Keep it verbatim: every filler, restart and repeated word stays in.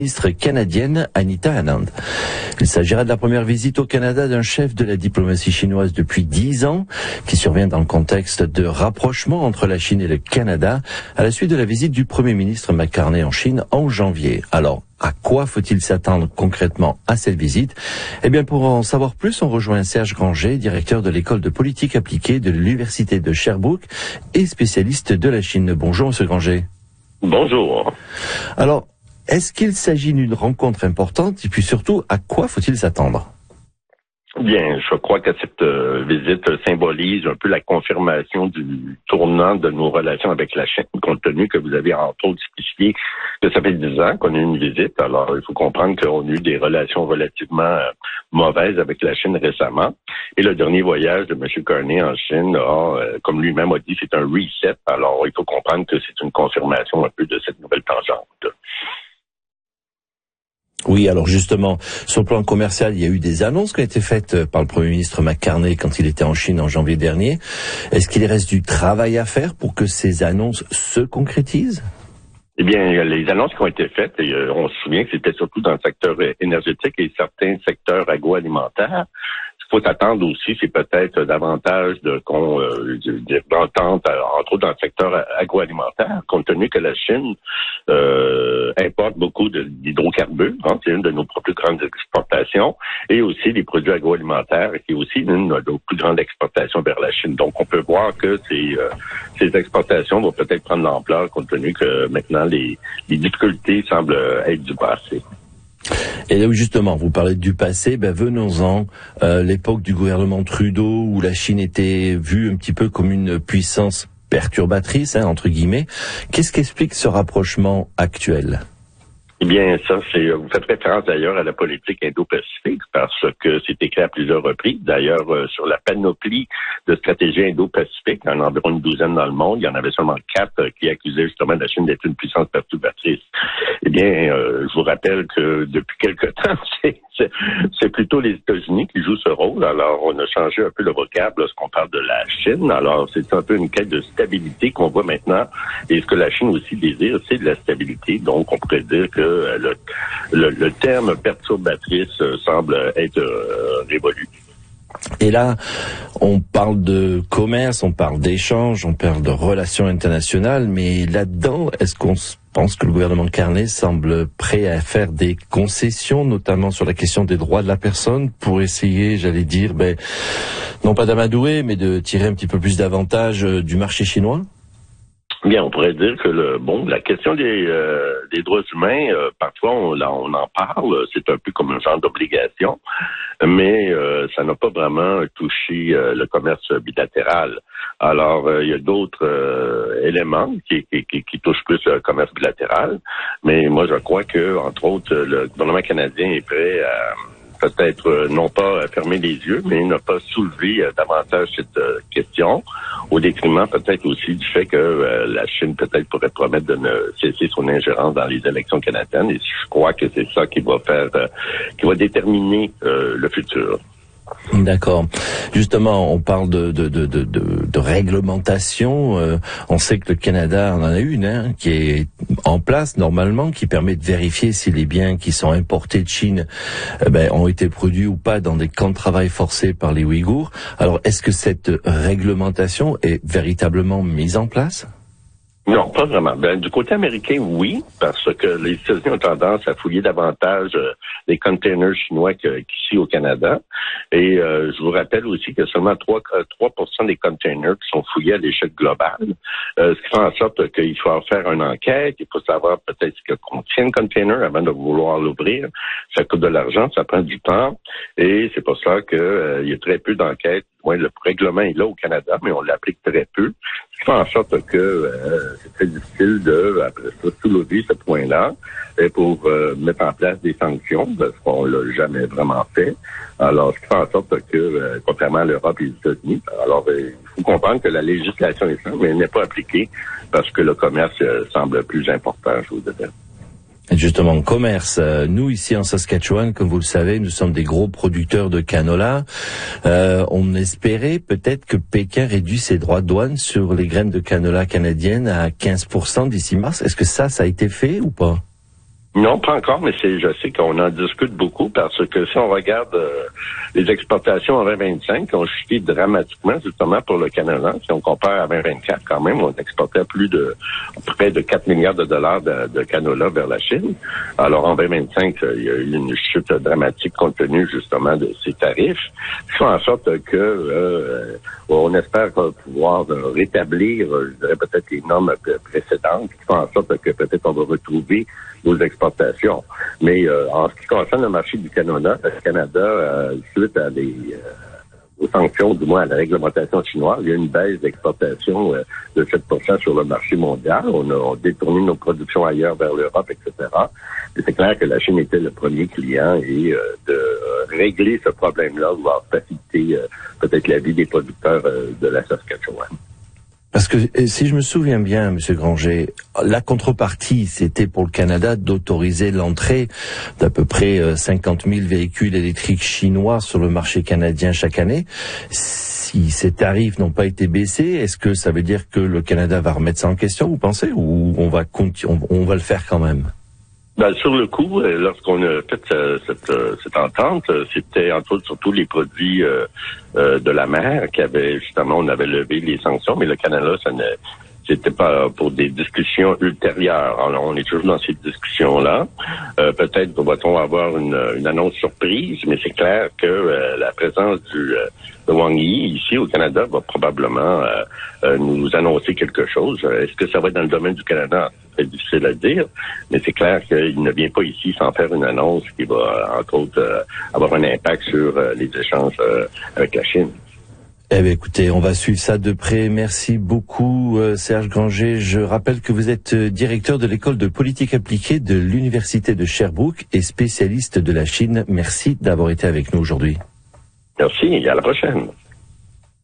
Ministre canadienne Anita Anand. Il s'agira de la première visite au Canada d'un chef de la diplomatie chinoise depuis dix ans, qui survient dans le contexte de rapprochement entre la Chine et le Canada, à la suite de la visite du Premier ministre Mark Carney en Chine en janvier. Alors, à quoi faut-il s'attendre concrètement à cette visite? Eh bien, pour en savoir plus, on rejoint Serge Granger, directeur de l'école de politique appliquée de l'Université de Sherbrooke et spécialiste de la Chine. Bonjour, Monsieur Granger. Bonjour. Alors, est-ce qu'il s'agit d'une rencontre importante et puis surtout, à quoi faut-il s'attendre? Bien, je crois que cette euh, visite symbolise un peu la confirmation du tournant de nos relations avec la Chine, compte tenu que vous avez entre autres spécifié que ça fait dix ans qu'on a eu une visite. Alors, il faut comprendre qu'on a eu des relations relativement euh, mauvaises avec la Chine récemment. Et le dernier voyage de M. Carney en Chine, a, euh, comme lui-même a dit, c'est un reset. Alors, il faut comprendre que c'est une confirmation un peu de cette nouvelle tangente. Oui, alors justement, sur le plan commercial, il y a eu des annonces qui ont été faites par le Premier ministre Mark Carney quand il était en Chine en janvier dernier. Est-ce qu'il reste du travail à faire pour que ces annonces se concrétisent? Eh bien, les annonces qui ont été faites, et, euh, on se souvient que c'était surtout dans le secteur énergétique et certains secteurs agroalimentaires. Il faut s'attendre aussi, c'est peut-être davantage de euh, d'entente, entre autres dans le secteur agroalimentaire, compte tenu que la Chine euh, importe beaucoup d'hydrocarbures, hein, c'est une de nos plus grandes exportations, et aussi des produits agroalimentaires, qui est aussi une de nos plus grandes exportations vers la Chine. Donc, on peut voir que ces, euh, ces exportations vont peut-être prendre l'ampleur, compte tenu que maintenant les, les difficultés semblent être du passé. Et là où justement, vous parlez du passé, ben venons-en, euh, l'époque du gouvernement Trudeau où la Chine était vue un petit peu comme une puissance perturbatrice, hein, entre guillemets. Qu'est-ce qu'explique ce rapprochement actuel? Eh bien, ça, c'est, vous faites référence d'ailleurs à la politique indo-pacifique parce que c'est écrit à plusieurs reprises. D'ailleurs, euh, sur la panoplie de stratégies indo-pacifiques, il y en a environ une douzaine dans le monde, il y en avait seulement quatre euh, qui accusaient justement la Chine d'être une puissance perturbatrice. Eh bien, euh, je vous rappelle que depuis quelque temps, c'est, c'est, c'est plutôt les États-Unis qui jouent ce rôle. Alors, on a changé un peu le vocable lorsqu'on parle de la Chine. Alors, c'est un peu une quête de stabilité qu'on voit maintenant. Et ce que la Chine aussi désire, c'est de la stabilité. Donc, on pourrait dire que Le, le, le terme perturbatrice euh, semble être euh, révolu. Et là, on parle de commerce, on parle d'échanges, on parle de relations internationales, mais là-dedans, est-ce qu'on pense que le gouvernement Carney semble prêt à faire des concessions, notamment sur la question des droits de la personne, pour essayer, j'allais dire, ben, non pas d'amadouer, mais de tirer un petit peu plus d'avantage du marché chinois? Bien, on pourrait dire que le bon, la question des, euh, des droits humains, euh, parfois on, là, on en parle, c'est un peu comme un genre d'obligation, mais euh, ça n'a pas vraiment touché euh, le commerce bilatéral. Alors, euh, il y a d'autres euh, éléments qui, qui, qui, qui touchent plus le commerce bilatéral, mais moi je crois que, entre autres, le gouvernement canadien est prêt à peut-être euh, non pas fermer les yeux, mais ne pas soulever euh, davantage cette euh, question, au détriment peut-être aussi du fait que euh, la Chine peut-être pourrait promettre de ne cesser son ingérence dans les élections canadiennes. Et je crois que c'est ça qui va faire, euh, qui va déterminer euh, le futur. D'accord. Justement, on parle de, de, de, de, de réglementation. Euh, on sait que le Canada en a une hein, qui est en place normalement, qui permet de vérifier si les biens qui sont importés de Chine eh ben, ont été produits ou pas dans des camps de travail forcés par les Ouïghours. Alors, est-ce que cette réglementation est véritablement mise en place? Non, pas vraiment. Ben, du côté américain, oui, parce que les États-Unis ont tendance à fouiller davantage euh, les containers chinois que, qu'ici au Canada. Et euh, je vous rappelle aussi que seulement trois pour cent des containers qui sont fouillés à l'échelle globale, euh, ce qui fait en sorte qu'il faut faire une enquête, il faut savoir peut-être ce que contient le container avant de vouloir l'ouvrir. Ça coûte de l'argent, ça prend du temps, et c'est pour ça qu'il euh, y a très peu d'enquêtes. Ouais, le règlement est là au Canada, mais on l'applique très peu. Ce qui fait en sorte que euh, c'est très difficile de, après ça, soulever ce point-là et pour euh, mettre en place des sanctions, parce qu'on l'a jamais vraiment fait. Alors, ce qui fait en sorte que, euh, contrairement à l'Europe et les États-Unis, alors euh, il faut comprendre que la législation est simple, mais elle n'est pas appliquée parce que le commerce euh, semble plus important, je vous dirais. Justement, commerce. Nous, ici en Saskatchewan, comme vous le savez, nous sommes des gros producteurs de canola. Euh, on espérait peut-être que Pékin réduise ses droits de douane sur les graines de canola canadiennes à quinze pour cent d'ici mars. Est-ce que ça, ça a été fait ou pas? Non, pas encore, mais c'est, je sais qu'on en discute beaucoup parce que si on regarde euh, les exportations en vingt vingt-cinq, ont chuté dramatiquement justement pour le Canada. Si on compare à vingt vingt-quatre, quand même, on exportait plus de près de quatre milliards de dollars de, de canola vers la Chine. Alors en vingt vingt-cinq, il y a eu une chute dramatique compte tenu justement de ces tarifs, qui font en sorte que euh, on espère pouvoir rétablir, je dirais peut-être les normes précédentes, qui font en sorte que peut-être on va retrouver nos exportations. Mais euh, en ce qui concerne le marché du Canada, le Canada, euh, suite à des euh, aux sanctions, du moins à la réglementation chinoise, il y a une baisse d'exportation euh, de sept pour cent sur le marché mondial. On a on détourné nos productions ailleurs vers l'Europe, et cetera. Et c'est clair que la Chine était le premier client et euh, de euh, régler ce problème-là va faciliter euh, peut-être la vie des producteurs euh, de la Saskatchewan. Parce que si je me souviens bien, Monsieur Granger, la contrepartie, c'était pour le Canada d'autoriser l'entrée d'à peu près cinquante mille véhicules électriques chinois sur le marché canadien chaque année. Si ces tarifs n'ont pas été baissés, est-ce que ça veut dire que le Canada va remettre ça en question, vous pensez, ou on va on, on va le faire quand même? Ben, sur le coup, lorsqu'on a fait euh, cette, euh, cette entente, euh, c'était entre autres surtout les produits euh, euh, de la mer qui avaient justement, on avait levé les sanctions, mais le Canada, ça ne c'était pas pour des discussions ultérieures. Alors, on est toujours dans ces discussions-là. Euh, peut-être va-t-on avoir une, une annonce surprise, mais c'est clair que euh, la présence du euh, de Wang Yi ici au Canada va probablement euh, euh, nous annoncer quelque chose. Est-ce que ça va être dans le domaine du Canada? C'est difficile à dire, mais c'est clair qu'il ne vient pas ici sans faire une annonce qui va, entre autres, euh, avoir un impact sur euh, les échanges euh, avec la Chine. Eh bien, écoutez, on va suivre ça de près. Merci beaucoup, euh, Serge Granger. Je rappelle que vous êtes euh, directeur de l'école de politique appliquée de l'Université de Sherbrooke et spécialiste de la Chine. Merci d'avoir été avec nous aujourd'hui. Merci, et à la prochaine.